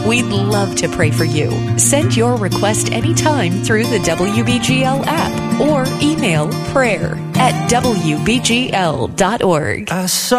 We'd love to pray for you. Send your request anytime through the WBGL app or email prayer@wbgl.org.